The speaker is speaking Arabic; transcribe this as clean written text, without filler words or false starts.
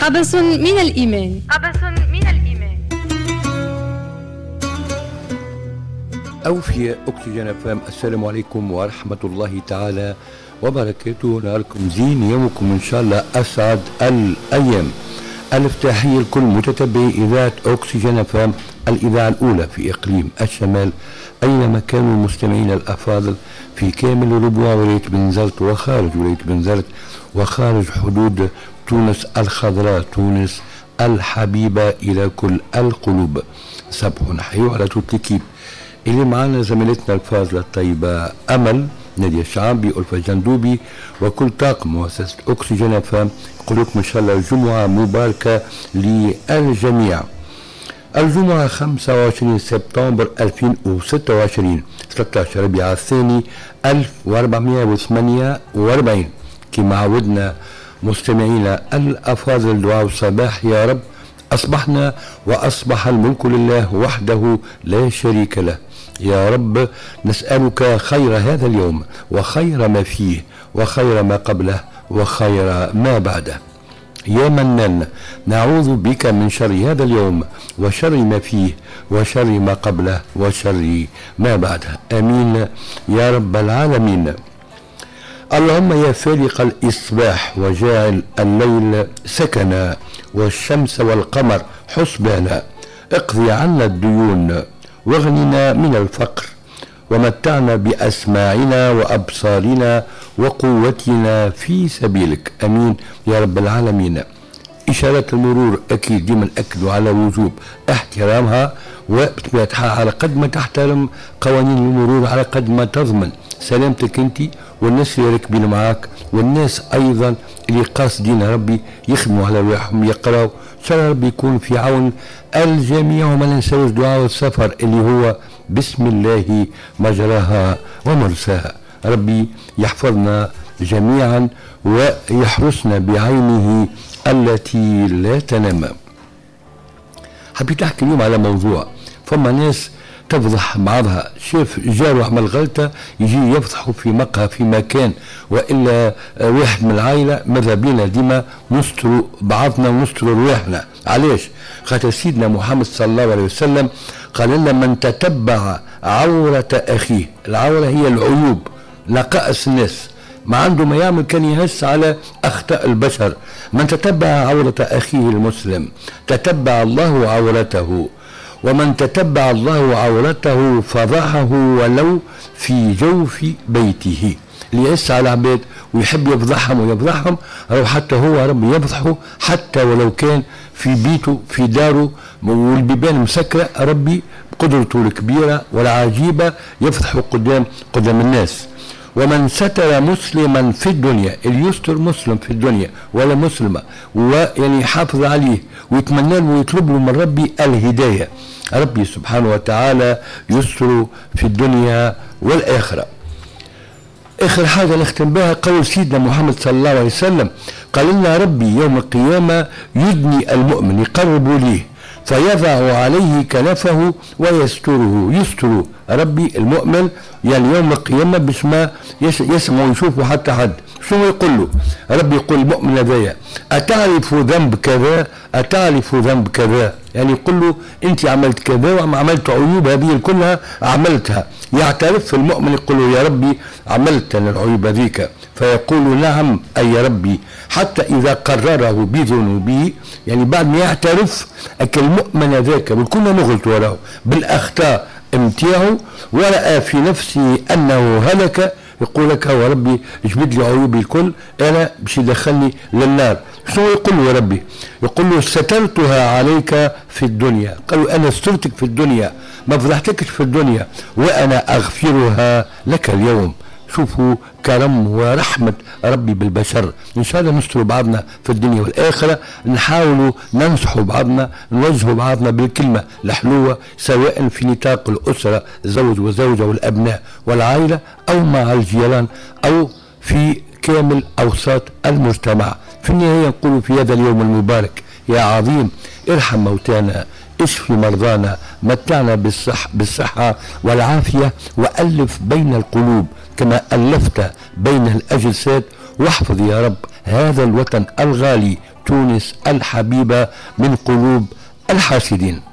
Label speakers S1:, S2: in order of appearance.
S1: قبس من الإيمان.
S2: أوفياء أكسجين فام، السلام عليكم ورحمة الله تعالى وبركاته. نهاركم زين، يومكم إن شاء الله أسعد الأيام. الافتتاحية لكل متتبعي إذاعة أكسجين فام، الإذاعة الأولى في إقليم الشمال، أينما كانوا المستمعين الأفاضل في كامل ربوع ولاية بنزرت وخارج ولاية بنزرت وخارج حدود تونس الخضراء، تونس الحبيبة إلى كل القلوب. صباح نحيو على توت الكيب اللي معنا زميلتنا الفاضلة الطيبة أمل نادية الشعبي ألفة جندوبي وكل طاقم مؤسسة أكسجين فام. يقول لكم إن شاء الله جمعة مباركة للجميع. الجمعة 25 سبتمبر 2026 13 ربيع الثاني 1448. كما عودنا مستمعينا الأفاضل دعاء الصباح: يا رب أصبحنا وأصبح الملك لله وحده لا شريك له. يا رب نسألك خير هذا اليوم وخير ما فيه وخير ما قبله وخير ما بعده. يا منان نعوذ بك من شر هذا اليوم وشر ما فيه وشر ما قبله وشر ما بعده. آمين يا رب العالمين. اللهم يا فالق الإصباح وجاعل الليل سكنا والشمس والقمر حسبانا، اقضي عنا الديون واغننا من الفقر ومتعنا بأسماعنا وأبصارنا وقوتنا في سبيلك. أمين يا رب العالمين. إشارات المرور أكيد ديما أكدوا على وجوب احترامها، وبطبيعة الحال على قد ما تحترم قوانين المرور على قد ما تضمن سلامتك انت والناس اللي راكبين معاك، والناس ايضا اللي قاصدين ربي يخدموا على رواحهم يقراوا. ان شاء الله ربي يكون في عون الجميع. وما ننساوش دعاء السفر اللي هو بسم الله مجراها ومرساها. ربي يحفظنا جميعا ويحرسنا بعينه التي لا تنام. حبيت احكي اليوم على موضوع فما ناس تفضح بعضها. شاف جاره عمل غلطة يجي يفضحوا في مقهى في مكان، وإلا واحد من العائلة. ماذا بينا ديما نستروا بعضنا ونستروا رواحنا. علاش؟ خاطر سيدنا محمد صلى الله عليه وسلم قال لنا: من تتبع عورة أخيه. العورة هي العيوب، نقائص الناس، ما عنده ما يعمل كان يهس على أخطاء البشر. من تتبع عورة أخيه المسلم تتبع الله عورته، ومن تتبع الله عورته فضحه ولو في جوف بيته. اللي يقس على العباد ويحب يفضحهم أو حتى هو ربي يفضحه حتى ولو كان في بيته في داره والبيبان مسكرة. ربي بقدرته الكبيرة والعجيبة يفضحه قدام الناس. ومن ستر مسلما في الدنيا، اللي يستر مسلم في الدنيا ولا مسلمة ويعني يحافظ عليه ويتمنى له ويطلب له من ربي الهداية، ربي سبحانه وتعالى يستر في الدنيا والآخرة. آخر حاجة نختم بها قول سيدنا محمد صلى الله عليه وسلم قال لنا: ربي يوم القيامة يدني المؤمن يقرب ليه فيضع عليه كنفه ويستره. يستر ربي المؤمن يعني يوم القيامة باش ما يسمع ويشوفه حتى حد. شنو يقول له؟ ربي يقول المؤمن هذايا: أتعرف ذنب كذا أتعرف ذنب كذا، يعني يقول له أنت عملت كذا وعملت عيوب هذه كلها عملتها. يعترف المؤمن يقول له: يا ربي عملت العيوب هذيك. فيقول: نعم أي يا ربي. حتى إذا قرره بذنوبه، يعني بعد ما يعترف المؤمن ذاك وكنا نغلط وراه بالأخطاء امتياعه ورأى في نفسه أنه هلك، يقول لك: يا ربي اجبد لي عيوبي الكل، أنا باش يدخلني للنار. شو يقول له يا ربي؟ يقول له: سترتها عليك في الدنيا. قالوا: أنا سترتك في الدنيا، ما فضحتكش في الدنيا، وأنا أغفرها لك اليوم. شوفوا كرم ورحمة ربي بالبشر. إن شاء الله نستر بعضنا في الدنيا والآخرة، نحاولوا ننصحوا بعضنا، نوجهوا بعضنا بالكلمة الحلوة، سواء في نطاق الأسرة زوج وزوجة والأبناء والعائلة، أو مع الجيران، أو في كامل أوساط المجتمع. في النهاية نقول في هذا اليوم المبارك: يا عظيم ارحم موتانا، اشفي مرضانا، متعنا بالصحة والعافية، وألف بين القلوب كما ألفت بين الأجساد، واحفظ يا رب هذا الوطن الغالي تونس الحبيبة من قلوب الحاسدين.